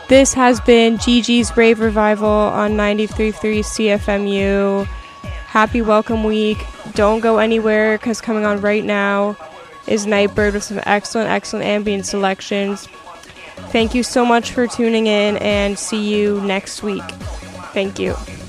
This has been Gigi's Rave Revival on 93.3 CFMU. Happy Welcome Week. Don't go anywhere, because coming on right now is Nightbird with some excellent ambient selections. Thank you so much for tuning in, and see you next week. Thank you.